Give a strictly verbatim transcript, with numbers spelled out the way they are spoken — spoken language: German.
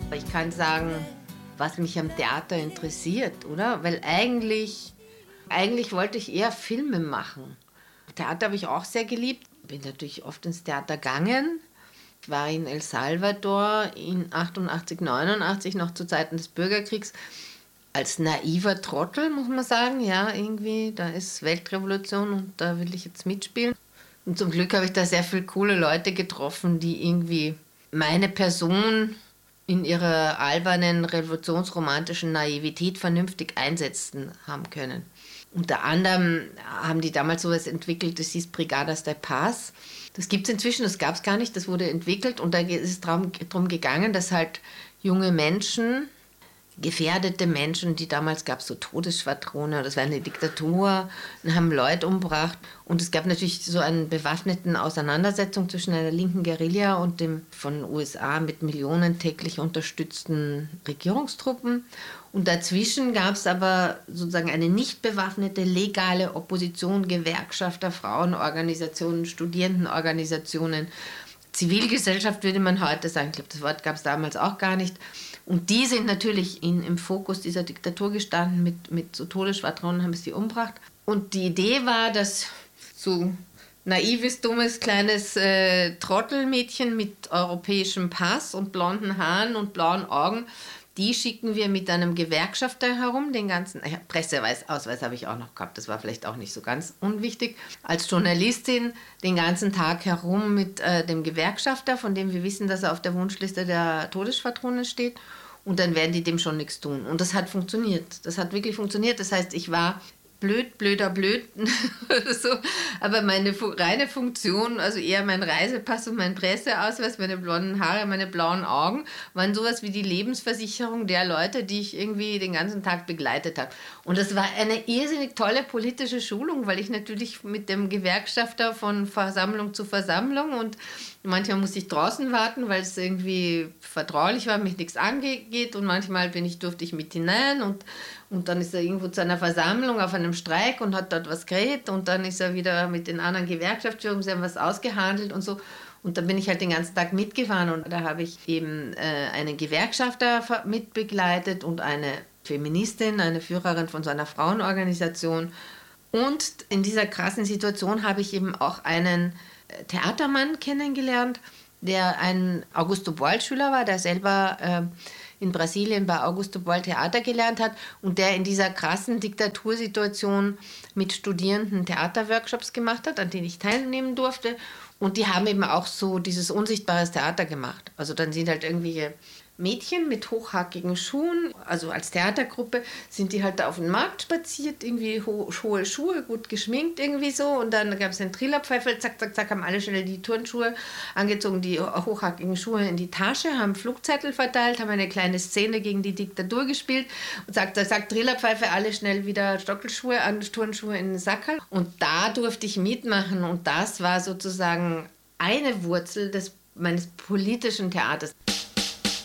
Ich kann sagen, was mich am Theater interessiert, oder? Weil eigentlich, eigentlich wollte ich eher Filme machen. Theater habe ich auch sehr geliebt. Bin natürlich oft ins Theater gegangen. Ich war in El Salvador in achtundachtzig, neunundachtzig, noch zu Zeiten des Bürgerkriegs, als naiver Trottel, muss man sagen. Ja, irgendwie, da ist Weltrevolution und da will ich jetzt mitspielen. Und zum Glück habe ich da sehr viele coole Leute getroffen, die irgendwie meine Person in ihrer albernen, revolutionsromantischen Naivität vernünftig einsetzen haben können. Unter anderem haben die damals sowas entwickelt, das hieß Brigadas de Paz. Das gibt es inzwischen, das gab es gar nicht, das wurde entwickelt und da ist es darum gegangen, dass halt junge Menschen, gefährdete Menschen, die damals gab es so Todesschwadrone, das war eine Diktatur, und haben Leute umgebracht. Und es gab natürlich so eine bewaffneten Auseinandersetzung zwischen einer linken Guerilla und dem von U S A mit Millionen täglich unterstützten Regierungstruppen. Und dazwischen gab es aber sozusagen eine nicht bewaffnete, legale Opposition, Gewerkschafter, Frauenorganisationen, Studierendenorganisationen, Zivilgesellschaft würde man heute sagen. Ich glaube, das Wort gab es damals auch gar nicht. Und die sind natürlich in, im Fokus dieser Diktatur gestanden, mit, mit so Todesschwadronen haben sie umgebracht. Und die Idee war, dass so naives, dummes, kleines äh, Trottelmädchen mit europäischem Pass und blonden Haaren und blauen Augen, die schicken wir mit einem Gewerkschafter herum, den ganzen, ja, Presseausweis habe ich auch noch gehabt, das war vielleicht auch nicht so ganz unwichtig, als Journalistin den ganzen Tag herum mit äh, dem Gewerkschafter, von dem wir wissen, dass er auf der Wunschliste der Todesschwadronen steht, und dann werden die dem schon nichts tun. Und das hat funktioniert, das hat wirklich funktioniert, das heißt, ich war blöd, blöder, blöd, so. Aber meine reine Funktion, also eher mein Reisepass und mein Presseausweis, meine blonden Haare, meine blauen Augen, waren sowas wie die Lebensversicherung der Leute, die ich irgendwie den ganzen Tag begleitet habe. Und das war eine irrsinnig tolle politische Schulung, weil ich natürlich mit dem Gewerkschafter von Versammlung zu Versammlung, und manchmal musste ich draußen warten, weil es irgendwie vertraulich war, mich nichts angeht, und manchmal bin ich, durfte ich mit hinein, und Und dann ist er irgendwo zu einer Versammlung auf einem Streik und hat dort was geredet, und dann ist er wieder mit den anderen Gewerkschaftsführern, sie haben was ausgehandelt und so. Und dann bin ich halt den ganzen Tag mitgefahren, und da habe ich eben äh, einen Gewerkschafter mitbegleitet und eine Feministin, eine Führerin von so einer Frauenorganisation. Und in dieser krassen Situation habe ich eben auch einen Theatermann kennengelernt, der ein Augusto Boal-Schüler war, der selber äh, in Brasilien bei Augusto Boal Theater gelernt hat und der in dieser krassen Diktatursituation mit Studierenden Theaterworkshops gemacht hat, an denen ich teilnehmen durfte. Und die haben eben auch so dieses unsichtbares Theater gemacht. Also dann sind halt irgendwelche Mädchen mit hochhackigen Schuhen, also als Theatergruppe, sind die halt da auf den Markt spaziert, irgendwie ho- hohe Schuhe, gut geschminkt irgendwie so, und dann gab es einen Trillerpfeifer, zack, zack, zack, haben alle schnell die Turnschuhe angezogen, die hochhackigen Schuhe in die Tasche, haben Flugzettel verteilt, haben eine kleine Szene gegen die Diktatur gespielt, und sagt, sagt Trillerpfeife, alle schnell wieder Stockelschuhe an, Turnschuhe in den Sackerl. Und da durfte ich mitmachen, und das war sozusagen eine Wurzel des, meines politischen Theaters.